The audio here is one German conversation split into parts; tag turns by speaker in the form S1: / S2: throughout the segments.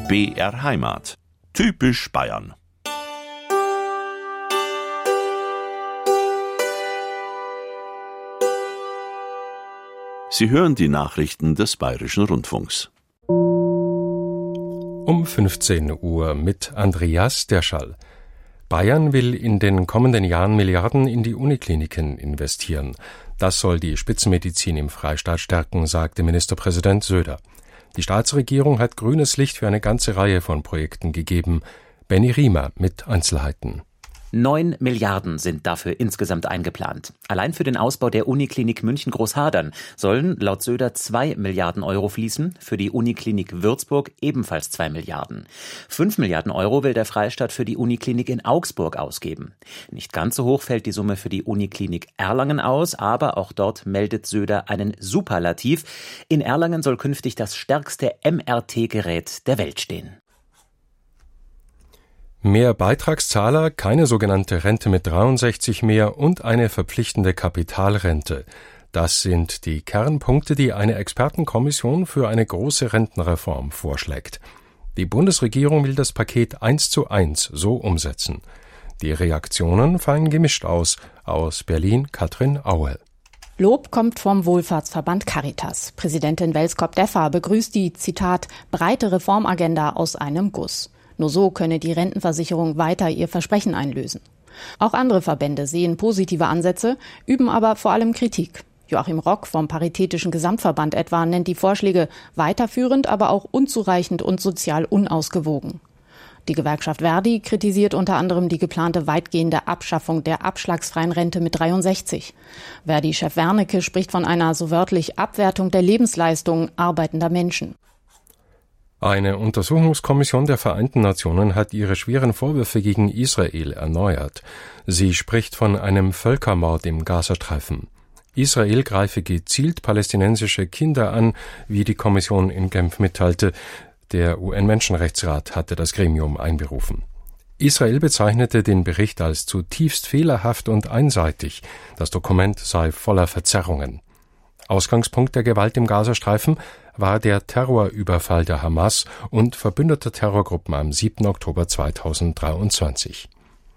S1: BR Heimat. Typisch Bayern. Sie hören die Nachrichten des Bayerischen Rundfunks.
S2: Um 15 Uhr mit Andreas Derschall. Bayern will in den kommenden Jahren Milliarden in die Unikliniken investieren. Das soll die Spitzenmedizin im Freistaat stärken, sagte Ministerpräsident Söder. Die Staatsregierung hat grünes Licht für eine ganze Reihe von Projekten gegeben. Benny Riemer mit Einzelheiten.
S3: 9 Milliarden sind dafür insgesamt eingeplant. Allein für den Ausbau der Uniklinik München-Großhadern sollen laut Söder 2 Milliarden Euro fließen, für die Uniklinik Würzburg ebenfalls 2 Milliarden. 5 Milliarden Euro will der Freistaat für die Uniklinik in Augsburg ausgeben. Nicht ganz so hoch fällt die Summe für die Uniklinik Erlangen aus, aber auch dort meldet Söder einen Superlativ. In Erlangen soll künftig das stärkste MRT-Gerät der Welt stehen.
S2: Mehr Beitragszahler, keine sogenannte Rente mit 63 mehr und eine verpflichtende Kapitalrente. Das sind die Kernpunkte, die eine Expertenkommission für eine große Rentenreform vorschlägt. Die Bundesregierung will das Paket 1:1 so umsetzen. Die Reaktionen fallen gemischt aus. Aus Berlin Katrin Aue.
S4: Lob kommt vom Wohlfahrtsverband Caritas. Präsidentin Welskop-Deffer begrüßt die, Zitat, breite Reformagenda aus einem Guss. Nur so könne die Rentenversicherung weiter ihr Versprechen einlösen. Auch andere Verbände sehen positive Ansätze, üben aber vor allem Kritik. Joachim Rock vom Paritätischen Gesamtverband etwa nennt die Vorschläge weiterführend, aber auch unzureichend und sozial unausgewogen. Die Gewerkschaft Verdi kritisiert unter anderem die geplante weitgehende Abschaffung der abschlagsfreien Rente mit 63. Verdi-Chef Wernicke spricht von einer so wörtlich Abwertung der Lebensleistung arbeitender Menschen.
S2: Eine Untersuchungskommission der Vereinten Nationen hat ihre schweren Vorwürfe gegen Israel erneuert. Sie spricht von einem Völkermord im Gazastreifen. Israel greife gezielt palästinensische Kinder an, wie die Kommission in Genf mitteilte. Der UN-Menschenrechtsrat hatte das Gremium einberufen. Israel bezeichnete den Bericht als zutiefst fehlerhaft und einseitig. Das Dokument sei voller Verzerrungen. Ausgangspunkt der Gewalt im Gazastreifen war der Terrorüberfall der Hamas und verbündeter Terrorgruppen am 7. Oktober 2023.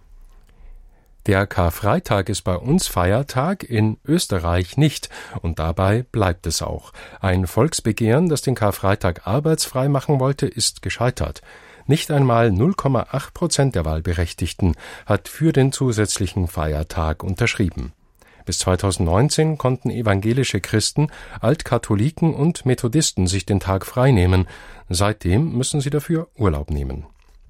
S2: Der Karfreitag ist bei uns Feiertag, in Österreich nicht, und dabei bleibt es auch. Ein Volksbegehren, das den Karfreitag arbeitsfrei machen wollte, ist gescheitert. Nicht einmal 0,8% der Wahlberechtigten hat für den zusätzlichen Feiertag unterschrieben. Bis 2019 konnten evangelische Christen, Altkatholiken und Methodisten sich den Tag freinehmen. Seitdem müssen sie dafür Urlaub nehmen.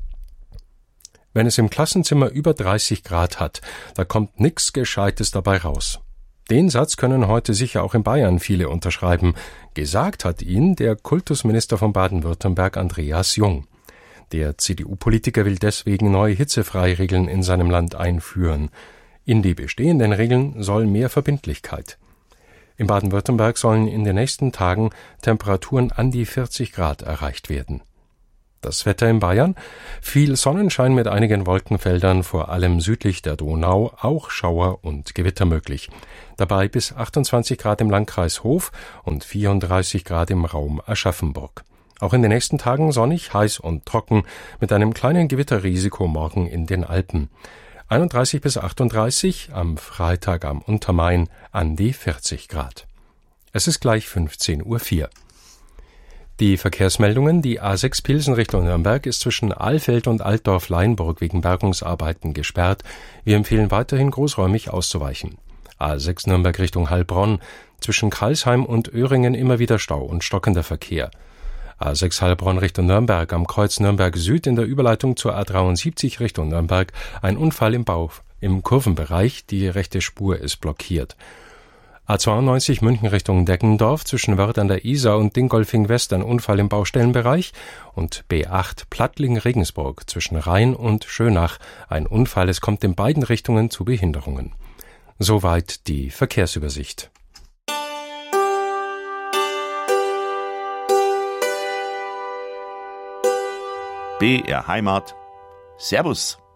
S2: Wenn es im Klassenzimmer über 30 Grad hat, da kommt nichts Gescheites dabei raus. Den Satz können heute sicher auch in Bayern viele unterschreiben. Gesagt hat ihn der Kultusminister von Baden-Württemberg Andreas Jung. Der CDU-Politiker will deswegen neue Hitzefreiregeln in seinem Land einführen. In die bestehenden Regeln soll mehr Verbindlichkeit. In Baden-Württemberg sollen in den nächsten Tagen Temperaturen an die 40 Grad erreicht werden. Das Wetter in Bayern? Viel Sonnenschein mit einigen Wolkenfeldern, vor allem südlich der Donau, auch Schauer und Gewitter möglich. Dabei bis 28 Grad im Landkreis Hof und 34 Grad im Raum Aschaffenburg. Auch in den nächsten Tagen sonnig, heiß und trocken, mit einem kleinen Gewitterrisiko morgen in den Alpen. 31 bis 38, am Freitag am Untermain an die 40 Grad. Es ist gleich 15:04 Uhr. Die Verkehrsmeldungen: Die A6 Pilsen Richtung Nürnberg ist zwischen Alfeld und Altdorf-Leinburg wegen Bergungsarbeiten gesperrt. Wir empfehlen weiterhin großräumig auszuweichen. A6 Nürnberg Richtung Heilbronn, zwischen Crailsheim und Öhringen immer wieder Stau und stockender Verkehr. A6 Heilbronn Richtung Nürnberg, am Kreuz Nürnberg Süd in der Überleitung zur A73 Richtung Nürnberg, ein Unfall im Kurvenbereich, die rechte Spur ist blockiert. A92 München Richtung Deggendorf, zwischen Wörth an der Isar und Dingolfing West ein Unfall im Baustellenbereich, und B8 Plattling-Regensburg zwischen Rhein und Schönach, ein Unfall, es kommt in beiden Richtungen zu Behinderungen. Soweit die Verkehrsübersicht.
S1: BR Heimat. Servus.